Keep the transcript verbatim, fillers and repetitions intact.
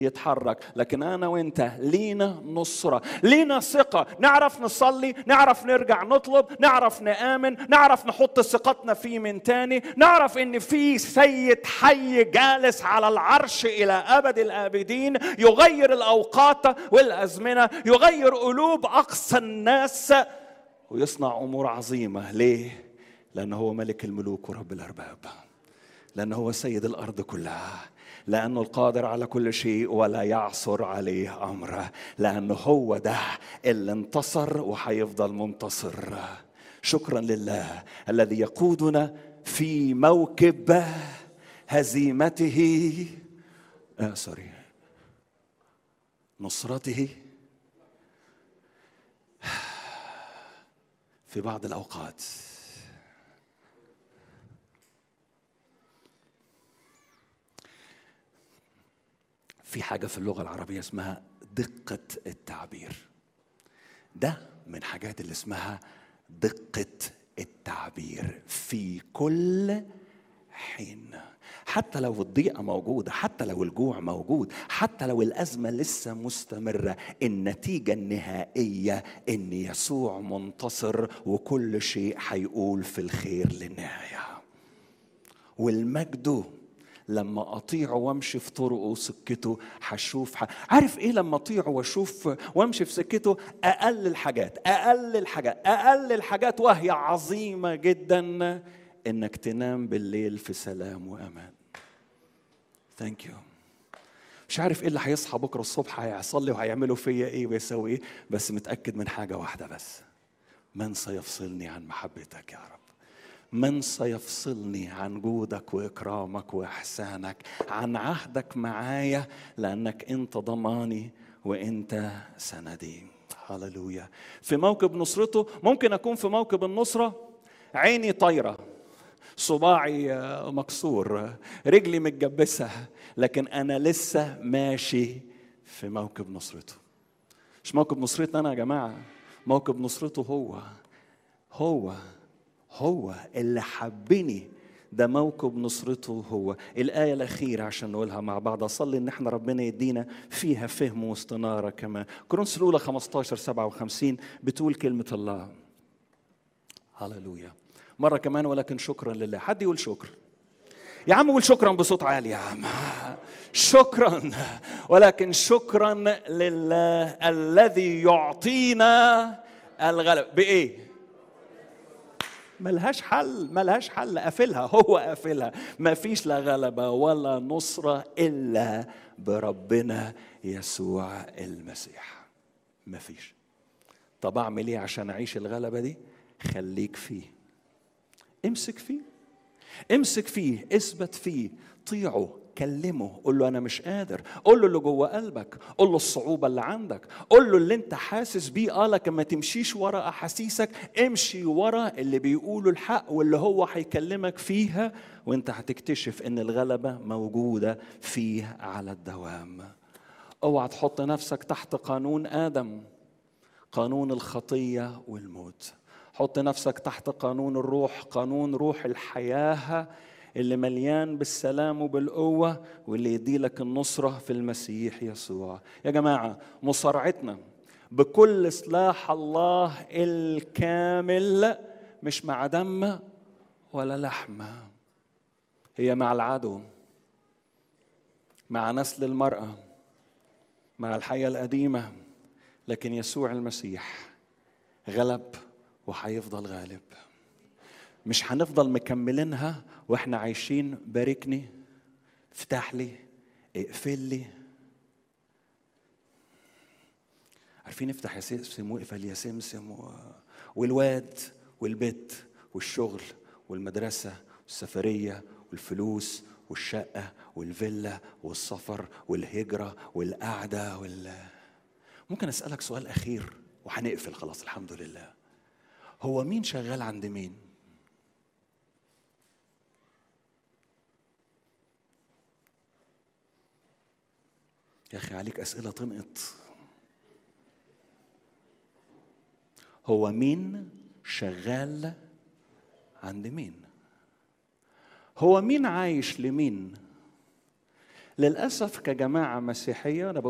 يتحرك. لكن أنا وإنت لينا نصرة، لينا ثقة، نعرف نصلي، نعرف نرجع نطلب، نعرف نآمن، نعرف نحط ثقتنا فيه من تاني، نعرف إن في سيد حي جالس على العرش إلى أبد الآبدين، يغير الأوقات والأزمنة، يغير قلوب أقصى الناس، ويصنع أمور عظيمة. ليه؟ لأنه هو ملك الملوك ورب الأرباب، لأنه هو سيد الأرض كلها، لأنه القادر على كل شيء ولا يعصر عليه أمره، لأنه هو ده اللي انتصر وحيفضل منتصر. شكرا لله الذي يقودنا في موكب هزيمته آه سوري نصرته في بعض الأوقات. في حاجة في اللغة العربية اسمها دقة التعبير. ده من حاجات اللي اسمها دقة التعبير في كل حين. حتى لو الضيقة موجودة، حتى لو الجوع موجود، حتى لو الأزمة لسه مستمرة، النتيجة النهائية إن يسوع منتصر وكل شيء هيقول في الخير للنهاية. والمجد لما أطيعه وامشي في طرقه وسكته هشوف ح... عارف إيه لما أطيعه واشوف وامشي في سكته؟ أقل الحاجات أقل الحاجات أقل الحاجات وهي عظيمة جدا، إنك تنام بالليل في سلام وأمان. Thank you. مش عارف إيه اللي هيصحى بكرة الصبح هيحصل لي وهيعملوا فيا إيه ويسوي إيه، بس متأكد من حاجة واحدة بس: من سيفصلني عن محبتك يا رب؟ من سيفصلني عن جودك وإكرامك وإحسانك، عن عهدك معايا، لأنك أنت ضماني وأنت سندي. هاللويا. في موكب نصرته ممكن أكون في موكب النصرة عيني طايرة، صباعي مكسور، رجلي متجبسة، لكن أنا لسه ماشي في موكب نصرته. مش موكب نصرتنا أنا يا جماعة، موكب نصرته هو هو هو اللي حبني. ده موكب نصرته هو. الآية الأخيرة عشان نقولها مع بعض، أصلي إن احنا ربنا يدينا فيها فهم واستنارة كمان. كورنثوس الأولى خمستاشر سبعة وخمسين بتقول كلمة الله. هاللويا. مرة كمان: ولكن شكرا لله. حد يقول شكر يا عم، قول شكرا بصوت عالي يا عم. شكرا، ولكن شكرا لله الذي يعطينا الغلبة. بإيه؟ ملهاش حل، ملهاش حل. قافلها، هو قافلها. ما فيش لا غلبة ولا نصرة إلا بربنا يسوع المسيح. ما فيش. طب أعمل إيه عشان أعيش الغلبة دي؟ خليك فيه، امسك فيه، امسك فيه، اثبت فيه، طيعه، كلمه، قول له أنا مش قادر، قول له اللي جوه قلبك، قول له الصعوبة اللي عندك، قول له اللي انت حاسس بيه. اه لكن ما تمشيش ورا أحاسيسك، امشي ورا اللي بيقوله الحق واللي هو هيكلمك فيها، وانت هتكتشف ان الغلبة موجودة فيه على الدوام. اوعى تحط نفسك تحت قانون آدم، قانون الخطية والموت. حط نفسك تحت قانون الروح، قانون روح الحياة اللي مليان بالسلام وبالقوة، واللي يديلك النصرة في المسيح يسوع. يا جماعة، مصارعتنا بكل سلاح الله الكامل مش مع دم ولا لحم، هي مع العدو، مع نسل المرأة، مع الحياة القديمة. لكن يسوع المسيح غلب وحيفضل غالب. مش هنفضل مكملينها واحنا عايشين باركني، افتح لي، اقفل لي. عارفين افتح يا سمسم واقفل يا سمسم، والواد والبيت والشغل والمدرسة والسفرية والفلوس والشقة والفيلا والسفر والهجرة والقعدة وال... ممكن أسألك سؤال أخير وهنقفل خلاص الحمد لله؟ هو مين شغال عند مين؟ يا أخي عليك أسئلة تنقط. هو مين شغال عند مين؟ هو مين عايش لمين؟ للاسف كجماعه مسيحيه، انا